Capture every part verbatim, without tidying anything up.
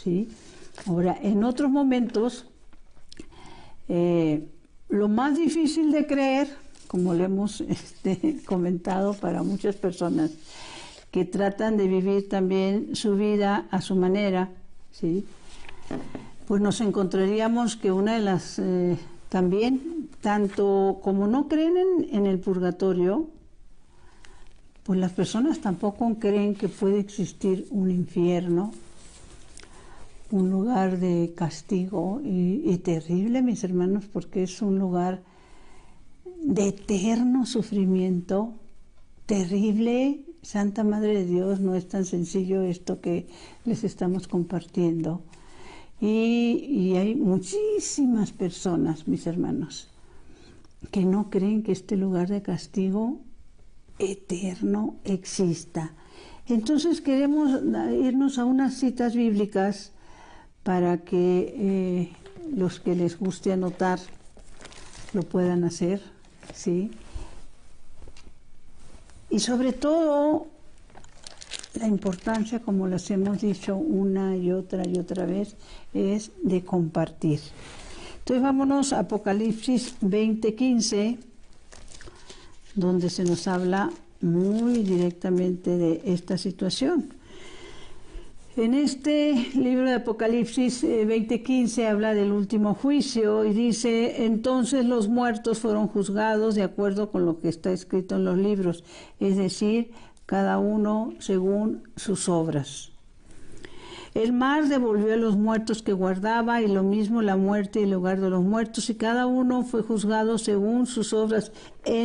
¿sí? Ahora, en otros momentos, eh, lo más difícil de creer, como lo hemos este, comentado para muchas personas, que tratan de vivir también su vida a su manera, ¿sí? Pues nos encontraríamos que una de las, eh, también, tanto como no creen en, en el purgatorio, pues las personas tampoco creen que puede existir un infierno, un lugar de castigo, y, y terrible, mis hermanos, porque es un lugar de eterno sufrimiento, terrible. Santa Madre de Dios, no es tan sencillo esto que les estamos compartiendo. Y, y hay muchísimas personas, mis hermanos, que no creen que este lugar de castigo eterno exista. Entonces queremos irnos a unas citas bíblicas para que eh, los que les guste anotar lo puedan hacer, ¿sí? Y sobre todo, la importancia, como les hemos dicho una y otra y otra vez, es de compartir. Entonces vámonos a Apocalipsis veinte quince, donde se nos habla muy directamente de esta situación. En este libro de Apocalipsis eh, veinte quince habla del último juicio y dice: entonces los muertos fueron juzgados de acuerdo con lo que está escrito en los libros, es decir, cada uno según sus obras. El mar devolvió a los muertos que guardaba, y lo mismo la muerte y el lugar de los muertos, y cada uno fue juzgado según sus obras.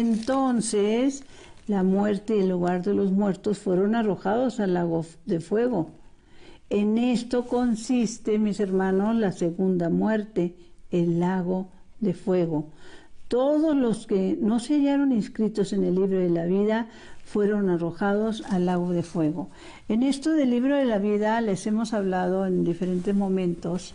Entonces la muerte y el lugar de los muertos fueron arrojados al lago de fuego. En esto consiste, mis hermanos, la segunda muerte, el lago de fuego. Todos los que no se hallaron inscritos en el libro de la vida fueron arrojados al lago de fuego. En esto del libro de la vida les hemos hablado en diferentes momentos.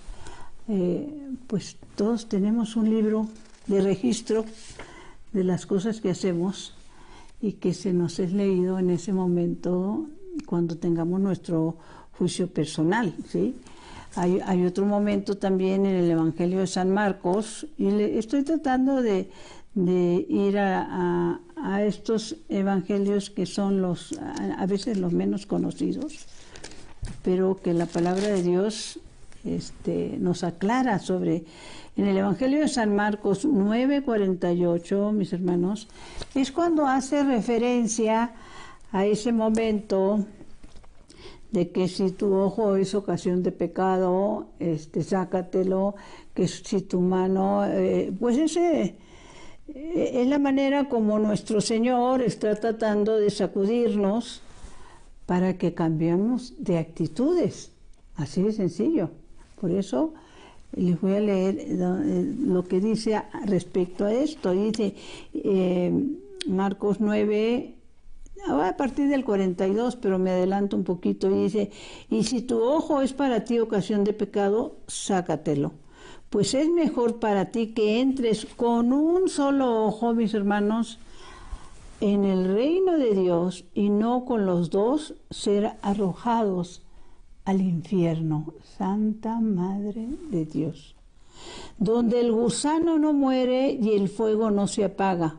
Eh, pues todos tenemos un libro de registro de las cosas que hacemos y que se nos es leído en ese momento cuando tengamos nuestro juicio personal, ¿sí? Hay, hay otro momento también en el Evangelio de San Marcos, y le, estoy tratando de, de ir a, a, a estos evangelios que son los, a, a veces los menos conocidos, pero que la palabra de Dios este, nos aclara sobre. En el Evangelio de San Marcos nueve cuarenta y ocho, mis hermanos, es cuando hace referencia a ese momento de que si tu ojo es ocasión de pecado, este, sácatelo, que si tu mano, eh, pues ese eh, es la manera como nuestro Señor está tratando de sacudirnos para que cambiemos de actitudes, así de sencillo. Por eso les voy a leer lo que dice respecto a esto. Dice eh, Marcos nueve, a partir del cuarenta y dos, pero me adelanto un poquito, y dice: y si tu ojo es para ti ocasión de pecado, sácatelo, pues es mejor para ti que entres con un solo ojo, mis hermanos, en el reino de Dios, y no con los dos ser arrojados al infierno. Santa Madre de Dios, donde el gusano no muere y el fuego no se apaga.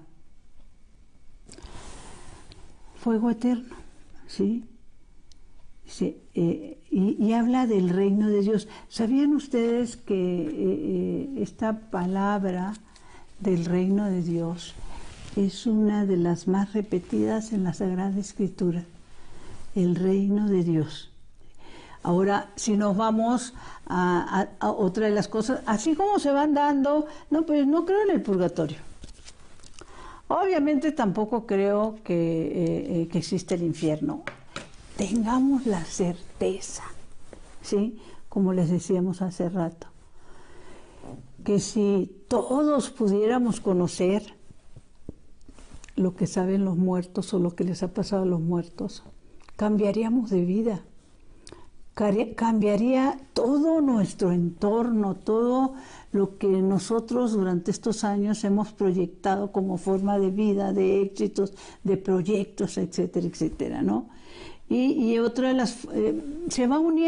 Fuego eterno, ¿sí? Sí, eh, y, y habla del reino de Dios. ¿Sabían ustedes que eh, eh, esta palabra del reino de Dios es una de las más repetidas en la Sagrada Escritura? El reino de Dios. Ahora, si nos vamos a, a, a otra de las cosas, así como se van dando, no, pues no creo en el purgatorio. Obviamente tampoco creo que, eh, eh, que existe el infierno. Tengamos la certeza, ¿sí? Como les decíamos hace rato, que si todos pudiéramos conocer lo que saben los muertos o lo que les ha pasado a los muertos, cambiaríamos de vida. Cambiaría todo nuestro entorno, todo lo que nosotros durante estos años hemos proyectado como forma de vida, de éxitos, de proyectos, etcétera, etcétera, ¿no? Y, y otra de las... Eh, se va uniendo